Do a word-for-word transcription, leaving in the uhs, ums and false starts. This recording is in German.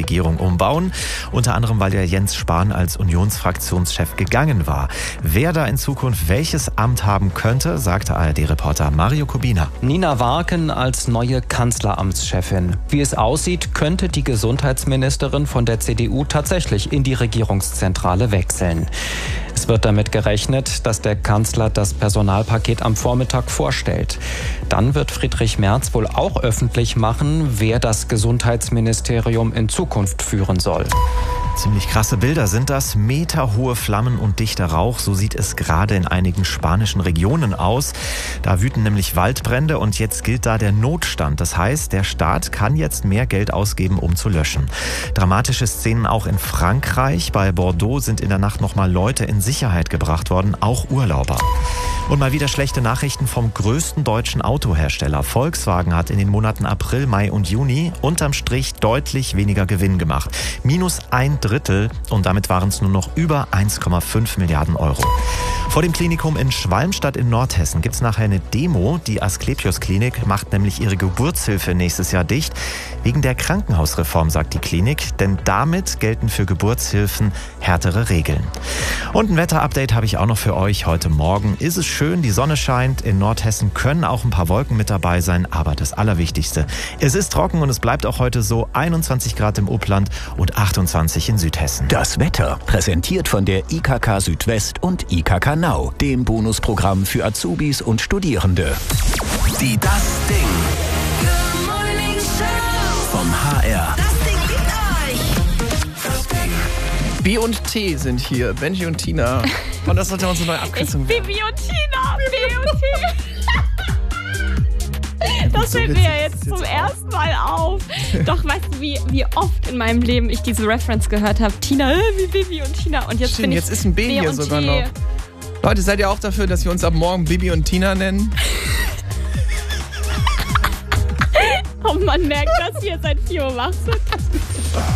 Regierung umbauen. Unter anderem, weil ja Jens Spahn als Unionsfraktionschef gegangen war. Wer da in Zukunft welches Amt haben könnte, sagte A R D-Reporter Mario Kubina. Nina Warken als neue Kanzleramtschefin. Wie es aussieht, könnte die Gesundheitsministerin von der C D U tatsächlich in die Regierungszentrale wechseln. Es wird damit gerechnet, dass der Kanzler das Personalpaket am Vormittag vorstellt. Dann wird Friedrich Merz wohl auch öffentlich machen, wer das Gesundheitsministerium in Zukunft führen soll. Ziemlich krasse Bilder sind das. Meterhohe Flammen und dichter Rauch. So sieht es gerade in einigen spanischen Regionen aus. Da wüten nämlich Waldbrände und jetzt gilt da der Notstand. Das heißt, der Staat kann jetzt mehr Geld ausgeben, um zu löschen. Dramatische Szenen auch in Frankreich. Bei Bordeaux sind in der Nacht nochmal Leute in Sicherheit gebracht worden, auch Urlauber. Und mal wieder schlechte Nachrichten vom größten deutschen Autohersteller. Volkswagen hat in den Monaten April, Mai und Juni unterm Strich deutlich weniger Gewinn gemacht. Minus ein Drittel und damit waren es nur noch über eins Komma fünf Milliarden Euro. Vor dem Klinikum in Schwalmstadt in Nordhessen gibt es nachher eine Demo. Die Asklepios-Klinik macht nämlich ihre Geburtshilfe nächstes Jahr dicht. Wegen der Krankenhausreform, sagt die Klinik. Denn damit gelten für Geburtshilfen härtere Regeln. Und ein Wetterupdate habe ich auch noch für euch. Heute Morgen ist es schön, die Sonne scheint. In Nordhessen können auch ein paar Wolken mit dabei sein. Aber das Allerwichtigste, es ist trocken und es bleibt auch heute so. einundzwanzig Grad im Upland und achtundzwanzig in Südhessen. Das Wetter präsentiert von der I K K Südwest und I K K Now, dem Bonusprogramm für Azubis und Studierende. Die Das Ding. Good Morning Show. Vom H R. Das Ding liegt euch. Das Ding. B und T sind hier, Benji und Tina. Und das sollte unsere neue Abkürzung werden. Bibi und Tina, B und T. Das fällt mir ja jetzt zum ersten Mal auf. Doch, weißt du, wie, wie oft in meinem Leben ich diese Reference gehört habe? Tina, äh, wie Bibi und Tina. Und jetzt Stimmt, bin ich jetzt ist ein B B hier und sogar T. noch. Leute, seid ihr auch dafür, dass wir uns ab morgen Bibi und Tina nennen? Und man merkt, dass wir seit vier Uhr wach sind.